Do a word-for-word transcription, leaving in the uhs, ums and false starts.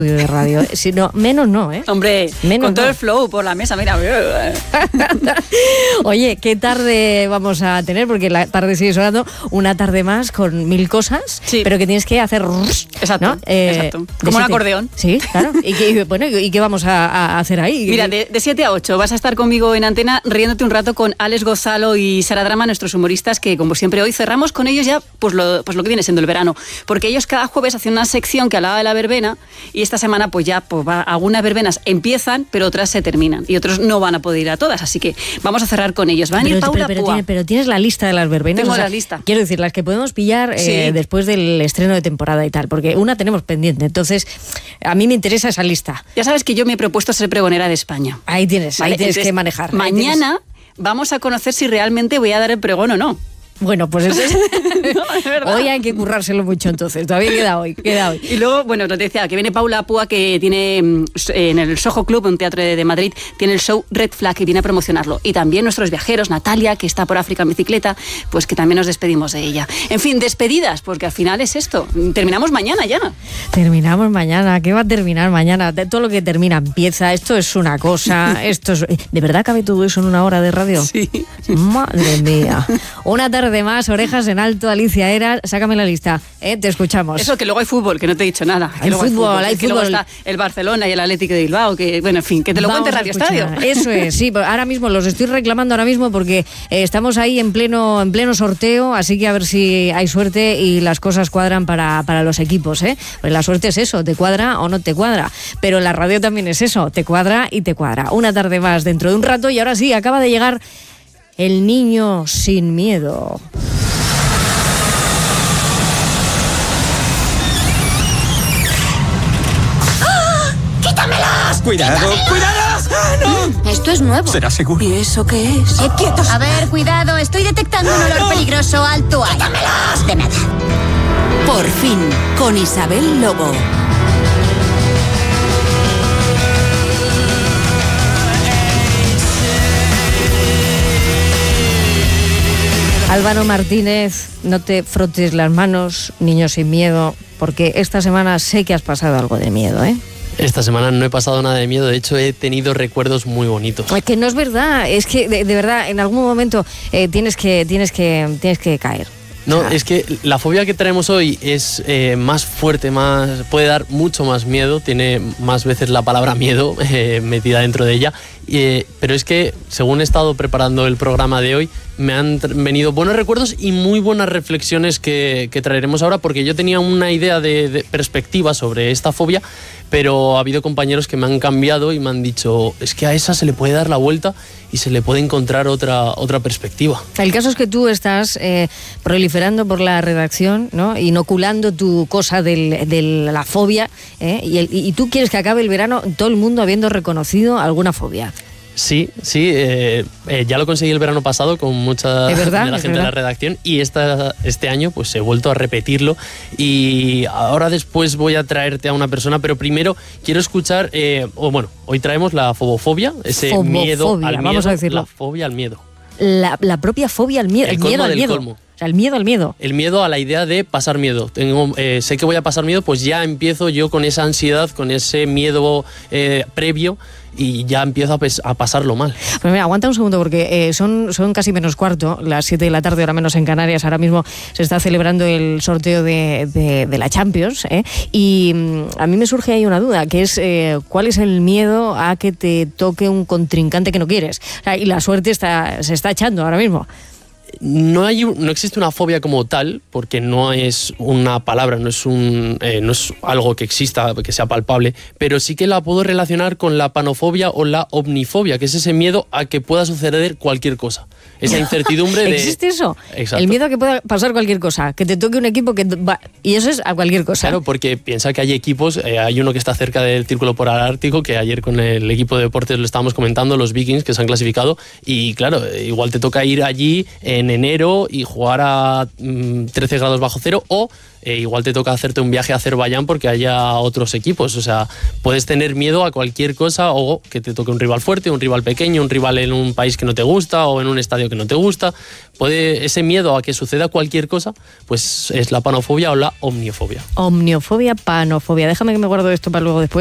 de radio, si no, menos no, ¿eh? Hombre, menos con todo no. el flow por la mesa, mira. Oye, ¿qué tarde vamos a tener? Porque la tarde sigue sonando, una tarde más con mil cosas, sí. pero que tienes que hacer... Exacto, ¿no? eh, exacto. Como un acordeón. Sí, claro. ¿Y qué, bueno, ¿y qué vamos a, a hacer ahí? Mira, de, de siete a ocho vas a estar conmigo en antena riéndote un rato con Alex Gozalo y Sara Drama, nuestros humoristas, que como siempre hoy cerramos con ellos ya pues lo, pues lo que viene siendo el verano. Porque ellos cada jueves hacen una sección que hablaba de la verbena y esta semana pues ya pues, va, algunas verbenas empiezan, pero otras se terminan y otros no van a poder ir a todas. Así que vamos a cerrar con ellos. Va a venir pero, Paula pero, pero, Púa. tiene, pero tienes la lista de las verbenas. Tengo o sea, la lista. Quiero decir, las que podemos pillar Sí. eh, después del estreno de temporada y tal, porque una tenemos pendiente. Entonces, a mí me interesa esa lista. Ya sabes que yo me he propuesto ser pregonera de España. Ahí tienes, ¿Vale? ahí tienes Entonces, que manejar. Mañana vamos a conocer si realmente voy a dar el pregón o no. Bueno, pues eso es... No, es verdad. Hoy hay que currárselo mucho, entonces. Todavía queda hoy, queda hoy. Y luego, bueno, nos decía que viene Paula Púa, que tiene en el Soho Club, un teatro de Madrid, tiene el show Red Flag y viene a promocionarlo. Y también nuestros viajeros, Natalia, que está por África en bicicleta, pues que también nos despedimos de ella. En fin, despedidas, porque al final es esto. Terminamos mañana ya. Terminamos mañana. ¿Qué va a terminar mañana? De todo lo que termina empieza. Esto es una cosa. Esto es... ¿De verdad cabe todo eso en una hora de radio? Sí. Madre mía. Una tarde de más, orejas en alto, Alicia Eras, sácame la lista, ¿eh? Te escuchamos. Eso, que luego hay fútbol, que no te he dicho nada. Hay fútbol, hay que luego fútbol. está el Barcelona y el Atlético de Bilbao, que, bueno, en fin, que te lo Vamos cuente a Radio escuchar. Estadio. Eso es, sí, ahora mismo los estoy reclamando ahora mismo porque eh, estamos ahí en pleno, en pleno sorteo, así que a ver si hay suerte y las cosas cuadran para, para los equipos, ¿eh? Pues la suerte es eso, te cuadra o no te cuadra, pero la radio también es eso, te cuadra y te cuadra. Una tarde más dentro de un rato y ahora sí, acaba de llegar el niño sin miedo. ¡Quítamelas! ¡Cuidado! ¡Quítamelas! ¡Cuidado! ¡Ah, no! Esto es nuevo. ¿Será seguro? ¿Y eso qué es? ¡Eh, quietos! A ver, cuidado, estoy detectando un olor no. peligroso. Alto ahí. ¡Quítamelas! De nada. Por fin, con Isabel Lobo. Álvaro Martínez, no te frotes las manos, niño sin miedo, porque esta semana sé que has pasado algo de miedo, ¿eh? Esta semana no he pasado nada de miedo, de hecho he tenido recuerdos muy bonitos. Es que no es verdad, es que de, de verdad en algún momento eh, tienes que tienes que tienes que caer. No, es que la fobia que traemos hoy es eh, más fuerte, más puede dar mucho más miedo, tiene más veces la palabra miedo eh, metida dentro de ella, eh, pero es que según he estado preparando el programa de hoy, me han venido buenos recuerdos y muy buenas reflexiones que, que traeremos ahora, porque yo tenía una idea de, de perspectiva sobre esta fobia, pero ha habido compañeros que me han cambiado y me han dicho, es que a esa se le puede dar la vuelta y se le puede encontrar otra, otra perspectiva. El caso es que tú estás eh, proliferando por la redacción, ¿no? Inoculando tu cosa del, de la fobia, ¿eh? y, el, y tú quieres que acabe el verano todo el mundo habiendo reconocido alguna fobia. Sí, sí, eh, eh, ya lo conseguí el verano pasado con mucha ¿Es verdad? de la ¿Es gente verdad? de la redacción y esta, este año pues he vuelto a repetirlo y ahora después voy a traerte a una persona, pero primero quiero escuchar, eh, o bueno, hoy traemos la fobofobia, ese Fobofobia, miedo al miedo, vamos a decirlo. la fobia al miedo. La, la propia fobia al miedo, el, El miedo colmo al del miedo. colmo. O sea, el miedo al miedo. El miedo a la idea de pasar miedo. Tengo, eh, sé que voy a pasar miedo, pues ya empiezo yo con esa ansiedad, con ese miedo eh, previo y ya empiezo a, pes- a pasarlo mal. Pues mira, aguanta un segundo porque eh, son, son casi menos cuarto, las siete de la tarde, ahora menos en Canarias. Ahora mismo se está celebrando el sorteo de, de, de la Champions, ¿eh? Y mm, a mí me surge ahí una duda, que es eh, ¿cuál es el miedo a que te toque un contrincante que no quieres? O sea, y la suerte está, se está echando ahora mismo. No, hay, un- no existe una fobia como tal, porque no es una palabra, no es, un, eh, no es algo que exista, que sea palpable, pero sí que la puedo relacionar con la panofobia o la omnifobia, que es ese miedo a que pueda suceder cualquier cosa. Esa incertidumbre de... ¿Existe eso? Exacto. El miedo a que pueda pasar cualquier cosa, que te toque un equipo que va, y eso es a cualquier cosa. Claro, porque piensa que hay equipos, eh, hay uno que está cerca del Círculo Polar Ártico, que ayer con el equipo de deportes lo estábamos comentando, los Vikings que se han clasificado, y claro, eh, igual te toca ir allí en enero y jugar a mm, trece grados bajo cero, o eh, igual te toca hacerte un viaje a Azerbaiyán porque haya otros equipos. O sea, puedes tener miedo a cualquier cosa, o que te toque un rival fuerte, un rival pequeño, un rival en un país que no te gusta o en un estadio que no te gusta. Puede, ese miedo a que suceda cualquier cosa, pues es la panofobia o la omniofobia. Omniofobia, panofobia. Déjame que me guardo esto para luego después.